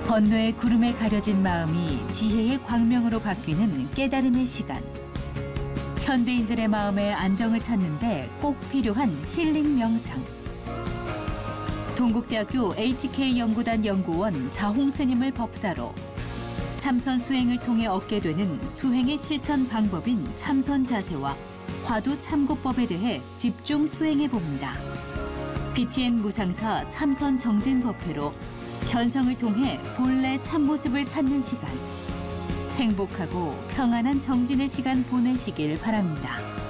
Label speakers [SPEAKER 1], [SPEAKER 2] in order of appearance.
[SPEAKER 1] 번뇌의 구름에 가려진 마음이 지혜의 광명으로 바뀌는 깨달음의 시간. 현대인들의 마음의 안정을 찾는데 꼭 필요한 힐링 명상. 동국대학교 HK연구단 연구원 자홍 스님을 법사로 참선 수행을 통해 얻게 되는 수행의 실천 방법인 참선 자세와 화두 참고법에 대해 집중 수행해 봅니다. BTN 무상사 참선 정진법회로 현성을 통해 본래 참모습을 찾는 시간. 행복하고 평안한 정진의 시간 보내시길 바랍니다.